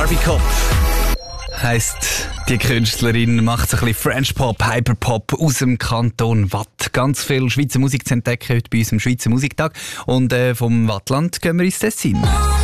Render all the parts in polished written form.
Barbie Cop heisst die Künstlerin, macht so ein bisschen French Pop, Hyperpop aus dem Kanton Watt. Ganz viel Schweizer Musik zu entdecken heute bei unserem Schweizer Musiktag. Und vom Wattland gehen wir ins Tessin.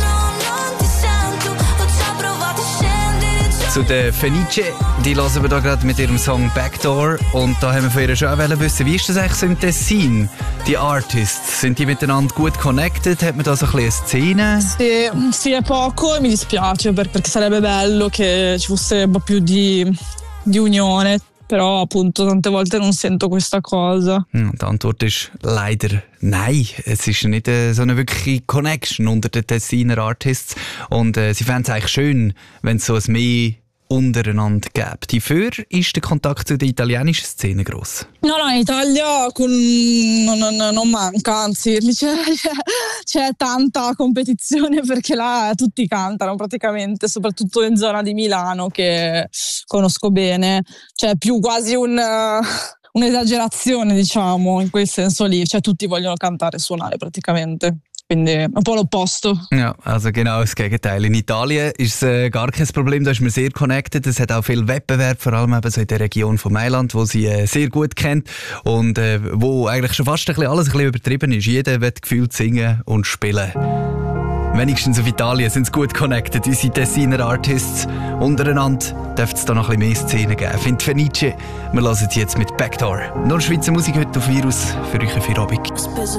Zu der Fenice, die hören wir da gerade mit ihrem Song Backdoor. Und da haben wir von ihr schon auch wissen, wie ist das eigentlich so im Tessin? Die Artists, sind die miteinander gut connected? Hat man da so ein bisschen eine Szene? Sì, è poco e mi dispiace perché sarebbe bello che ci fosse un po' più di unione. Però appunto tante volte non sento questa cosa. Die Antwort ist leider nein. Es ist nicht so eine wirkliche Connection unter den Tessiner Artists. Und sie fänden es eigentlich schön, wenn es so ein mehr untereinander gibt. Dafür ist der Kontakt zu der italienischen Szene gross. No, in Italia non manca, anzi c'è tanta competizione perché là tutti cantano praticamente, soprattutto in zona di Milano che conosco bene. C'è più quasi un'esagerazione, diciamo, in quel senso lì. Cioè tutti vogliono cantare e suonare praticamente. Quindi un po' l'opposto. Ja, also genau das Gegenteil. In Italien ist es gar kein Problem, da ist man sehr connected. Es hat auch viel Wettbewerb, vor allem eben so in der Region von Mailand, wo sie sehr gut kennt und wo eigentlich schon fast alles ein bisschen übertrieben ist. Jeder will gefühlt singen und spielen. Wenigstens auf Italien sind sie gut connected. Unsere Tessiner Artists untereinander dürfte es da noch ein bisschen mehr Szenen geben. Finde Fenice, wir hören sie jetzt mit Backdoor. Nur Schweizer Musik heute auf Virus für euch für Abend.